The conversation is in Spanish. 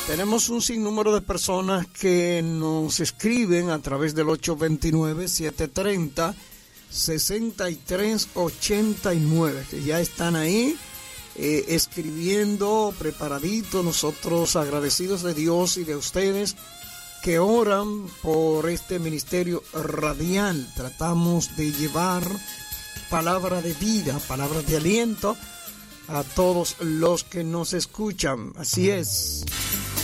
Tenemos un sinnúmero de personas que nos escriben a través del 829-730-6389, que ya están ahí escribiendo, preparaditos. Nosotros agradecidos de Dios y de ustedes que oran por este ministerio radial. Tratamos de llevar palabra de vida, palabras de aliento a todos los que nos escuchan. Así es.